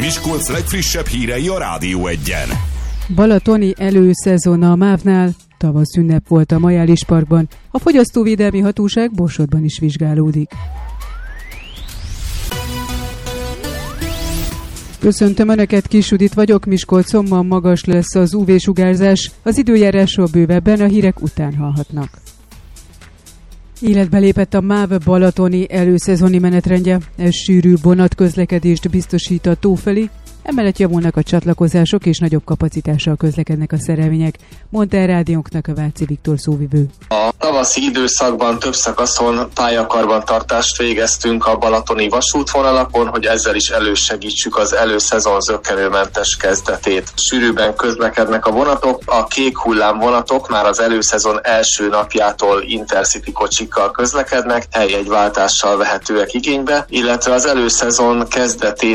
Miskolc legfrissebb hírei a Rádió 1-en. Balatoni előszezon a MÁV-nál, tavaszünnep volt a Majális Parkban, a Fogyasztóvédelmi Hatóság Borsodban is vizsgálódik. Köszöntöm Önöket, Kis Judit vagyok, Miskolcon ma magas lesz az UV-sugárzás, az időjárásról bővebben a hírek után hallhatnak. Életbe lépett a MÁV balatoni előszezoni menetrendje, ez sűrű vonatközlekedést biztosít a tó felé, emellett javulnak a csatlakozások és nagyobb kapacitással közlekednek a szerelvények, mondta el rádiónknak a Váci Viktor szóvivő. A tavaszi időszakban több szakaszon pályakarbantartást végeztünk a balatoni vasútvonalakon, hogy ezzel is elősegítsük az előszezon zökkenőmentes kezdetét. Sűrűbben közlekednek a vonatok, a kék hullám vonatok már az előszezon első napjától Intercity kocsikkal közlekednek, helyjegyváltással vehetőek igénybe, illetve az előszezon kezdetét